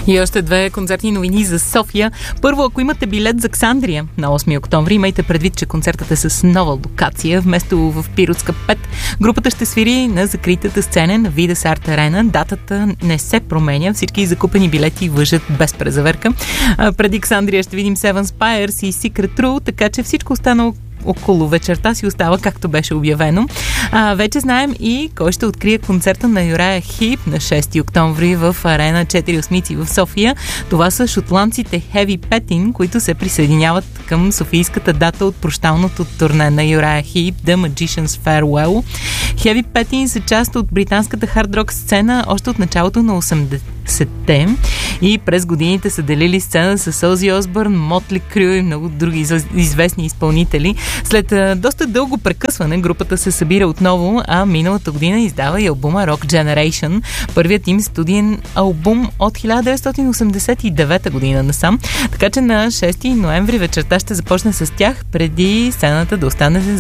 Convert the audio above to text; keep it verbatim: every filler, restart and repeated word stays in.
И още две концертни новини за София. Първо, ако имате билет за Ксандрия на осми октомври, имайте предвид, че концертът е с нова локация. Вместо в Пиротска пет, групата ще свири на закритата сцена на Видас Арт Арена. Датата не се променя. Всички закупени билети важат без презаверка. А, преди Ксандрия ще видим Seven Spires и Secret True, така че всичко останало около вечерта си остава както беше обявено. А, вече знаем и кой ще открие концерта на Юрая Хип на шести октомври в Арена четири осмици в София. Това са шотландците Heavy Petting, които се присъединяват към софийската дата от прощалното турне на Юрая Хип, The Magician's Farewell. Heavy Petting са част от британската хард-рок сцена още от началото на осемдесетте и през годините са делили сцена с Ози Осбърн, Мотли Крю и много други известни изпълнители. След а, доста дълго прекъсване групата се събира отново, а миналата година издава и албума Rock Generation, първият им студиен албум от хиляда деветстотин осемдесет и девета година насам. Така че на шести ноември вечерта ще започне с тях, преди сцената да остане